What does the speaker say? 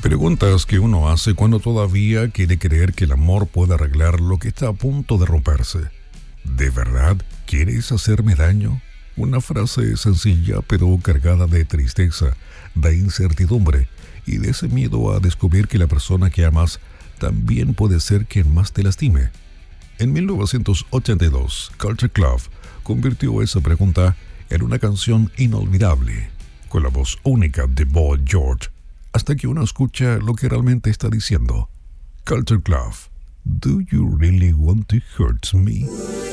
Preguntas que uno hace cuando todavía quiere creer que el amor puede arreglar lo que está a punto de romperse. ¿De verdad quieres hacerme daño? Una frase sencilla pero cargada de tristeza, de incertidumbre y de ese miedo a descubrir que la persona que amas también puede ser quien más te lastime. En 1982, Culture Club convirtió esa pregunta en una canción inolvidable, con la voz única de Boy George, hasta que uno escucha lo que realmente está diciendo. Culture Club, ¿Do you really want to hurt me?